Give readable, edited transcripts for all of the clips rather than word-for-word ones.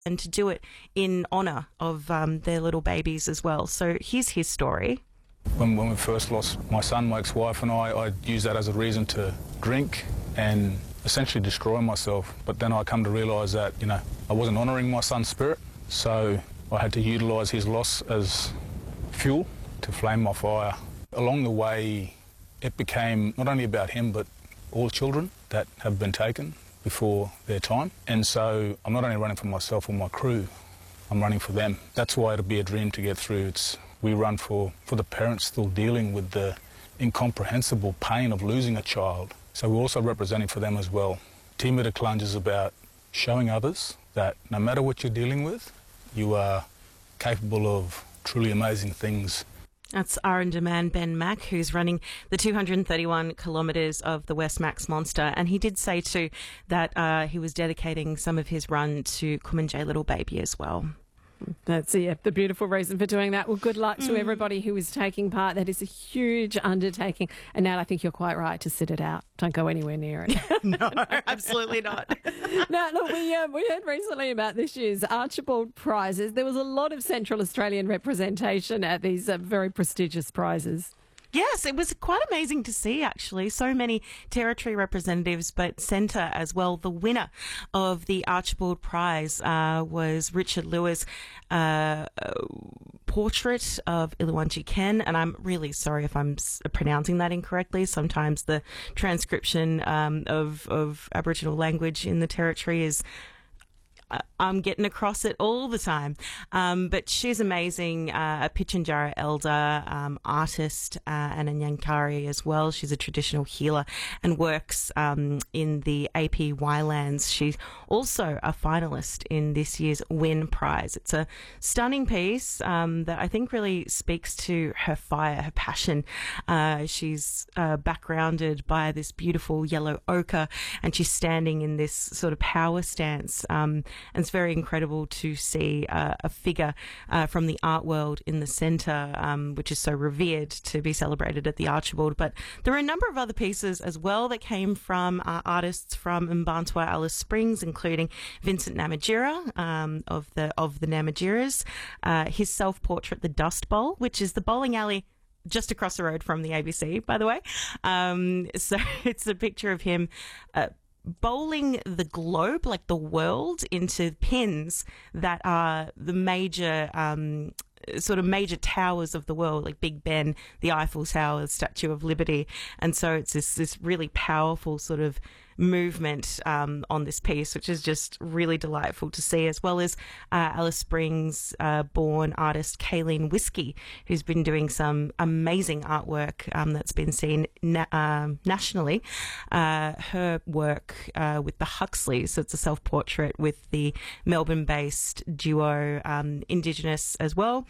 and to do it in honour of their little babies as well. So here's his story. When we first lost my son, my ex-wife and I used that as a reason to drink and essentially destroy myself. But then I come to realise that, I wasn't honouring my son's spirit, so I had to utilise his loss as fuel to flame my fire. Along the way, it became not only about him, but all children that have been taken before their time. And so I'm not only running for myself or my crew, I'm running for them. That's why it'll be a dream to get through. We run for the parents still dealing with the incomprehensible pain of losing a child. So we're also representing for them as well. Team at a Clunge is about showing others that no matter what you're dealing with, you are capable of truly amazing things. That's R&D man Ben Mack, who's running the 231 kilometres of the West Max Monster. And he did say too that he was dedicating some of his run to Kumanjayi little baby as well. That's the beautiful reason for doing that. Well, good luck to everybody who is taking part. That is a huge undertaking. And Nat, I think you're quite right to sit it out. Don't go anywhere near it. No, absolutely not. Now, look, we heard recently about this year's Archibald Prizes. There was a lot of Central Australian representation at these very prestigious prizes. Yes, it was quite amazing to see, actually. So many territory representatives, but centre as well. The winner of the Archibald Prize was Richard Lewis' portrait of Iliwanji Ken, and I'm really sorry if I'm pronouncing that incorrectly. Sometimes the transcription of Aboriginal language in the territory is... I'm getting across it all the time. But she's amazing, a Pitjantjatjara elder, artist, and a Nyankari as well. She's a traditional healer and works in the AP Ylands. She's also a finalist in this year's Win Prize. It's a stunning piece that I think really speaks to her fire, her passion. She's backgrounded by this beautiful yellow ochre, and she's standing in this sort of power stance. And it's very incredible to see a figure from the art world in the centre, which is so revered to be celebrated at the Archibald. But there are a number of other pieces as well that came from artists from Mparntwe Alice Springs, including Vincent Namatjira of the Namatjiras, his self-portrait, The Dust Bowl, which is the bowling alley just across the road from the ABC, by the way. So it's a picture of him bowling the globe, like the world, into pins that are the major sort of major towers of the world, like Big Ben, the Eiffel Tower, the Statue of Liberty. And so it's this really powerful sort of movement on this piece, which is just really delightful to see, as well as Alice Springs born artist Kayleen Whiskey, who's been doing some amazing artwork that's been seen nationally. Her work with the Huxleys, so it's a self-portrait with the Melbourne-based duo, Indigenous as well,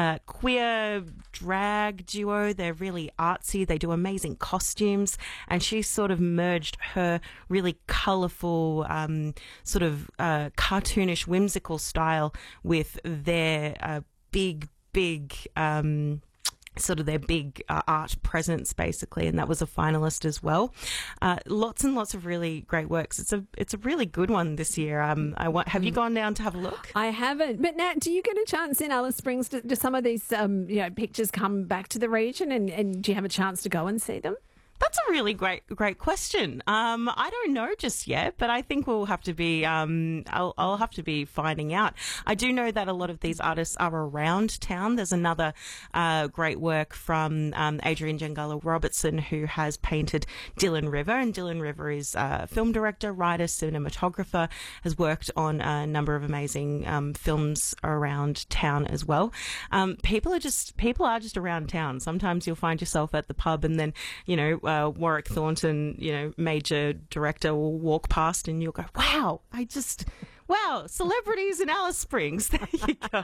queer drag duo. They're really artsy. They do amazing costumes, and she sort of merged her really colourful, sort of cartoonish, whimsical style with their big sort of their big art presence, basically, and that was a finalist as well. Lots and lots of really great works. It's a really good one this year. Have you gone down to have a look? I haven't. But Nat, do you get a chance in Alice Springs? Do some of these pictures come back to the region, and do you have a chance to go and see them? That's a really great question. I don't know just yet, but I think we'll have to be, I'll have to be finding out. I do know that a lot of these artists are around town. There's another great work from Adrian Jangala Robertson, who has painted Dylan River, and Dylan River is a film director, writer, cinematographer, has worked on a number of amazing films around town as well. People are just around town. Sometimes you'll find yourself at the pub, and then, Warwick Thornton, major director, will walk past and you'll go, wow, celebrities in Alice Springs. There you go.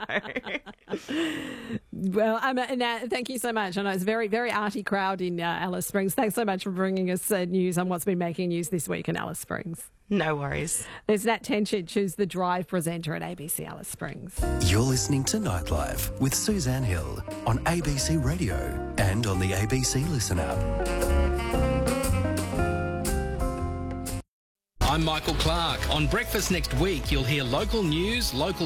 Well, thank you so much. I know it's a very, very arty crowd in Alice Springs. Thanks so much for bringing us news on what's been making news this week in Alice Springs. No worries. There's Nat Tenchich, who's the Drive presenter at ABC Alice Springs. You're listening to Nightlife with Suzanne Hill on ABC Radio and on the ABC Listen app. I'm Michael Clark. On Breakfast next week, you'll hear local news, local